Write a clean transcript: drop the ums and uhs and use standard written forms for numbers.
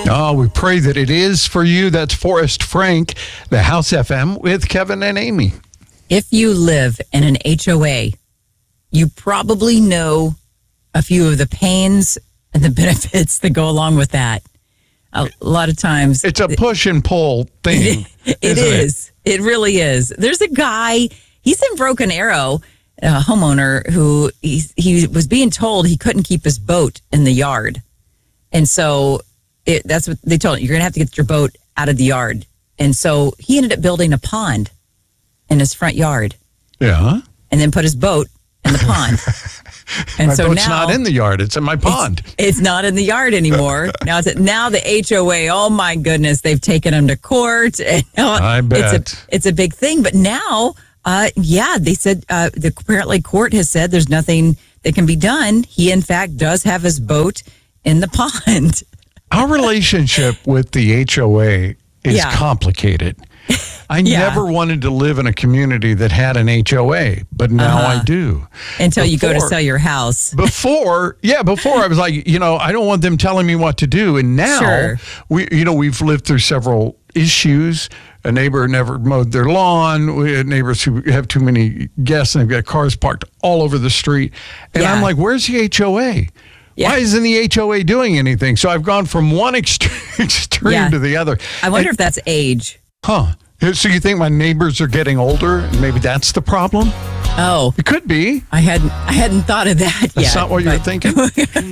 Oh, we pray that it is for you. That's Forrest Frank, the House FM with Kevin and Amy. If you live in an HOA, you probably know a few of the pains and the benefits that go along with that. A lot of times. It's a push and pull thing. It is. It really is. There's a guy, he's in Broken Arrow, a homeowner who he was being told he couldn't keep his boat in the yard. And so that's what they told him. You're going to have to get your boat out of the yard. And so he ended up building a pond in his front yard. Yeah. And then put his boat in the pond. And my so boat's now, not in the yard. It's in my pond. It's not in the yard anymore. Now the HOA, oh my goodness, they've taken him to court. And I bet. It's a big thing. But now, they said apparently court has said there's nothing that can be done. He, in fact, does have his boat in the pond. Our relationship with the HOA is complicated. I never wanted to live in a community that had an HOA, but now I do. Until you go to sell your house. Before I was like, I don't want them telling me what to do. And now we've lived through several issues. A neighbor never mowed their lawn. We had neighbors who have too many guests and they've got cars parked all over the street. And I'm like, where's the HOA? Yeah. Why isn't the HOA doing anything? So I've gone from one extreme to the other. I wonder if that's age. Huh. So you think my neighbors are getting older and maybe that's the problem? Oh. It could be. I hadn't thought of that yet. That's not what you're thinking?